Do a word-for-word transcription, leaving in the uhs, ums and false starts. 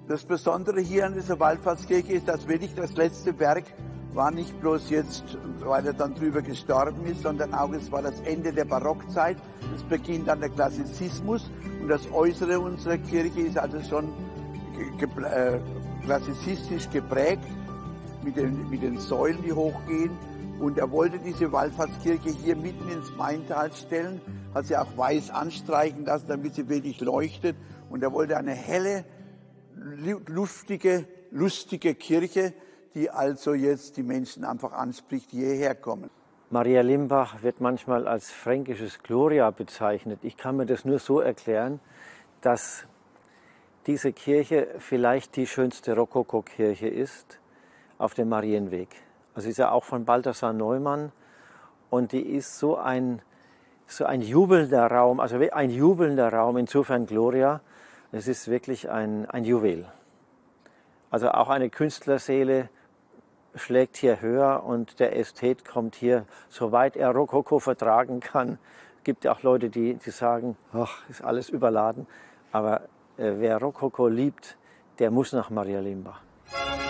Das Besondere hier an dieser Wallfahrtskirche ist, dass wirklich das letzte Werk war nicht bloß jetzt, weil er dann drüber gestorben ist, sondern auch es war das Ende der Barockzeit. Es beginnt dann der Klassizismus und das Äußere unserer Kirche ist also schon ge ge äh, klassizistisch geprägt mit den, mit den Säulen, die hochgehen. Und er wollte diese Wallfahrtskirche hier mitten ins Maintal stellen, hat sie auch weiß anstreichen lassen, damit sie wirklich leuchtet. Und er wollte eine helle, luftige, lustige Kirche, die also jetzt die Menschen einfach anspricht, die hierher kommen. Maria Limbach wird manchmal als fränkisches Gloria bezeichnet. Ich kann mir das nur so erklären, dass diese Kirche vielleicht die schönste Rokokokirche ist auf dem Marienweg. Also ist ja auch von Balthasar Neumann und die ist so ein, so ein jubelnder Raum, also ein jubelnder Raum, insofern Gloria. Es ist wirklich ein, ein Juwel. Also auch eine Künstlerseele schlägt hier höher und der Ästhet kommt hier, soweit er Rokoko vertragen kann. Es gibt ja auch Leute, die, die sagen, ach, ist alles überladen. Aber äh, wer Rokoko liebt, der muss nach Maria Limbach.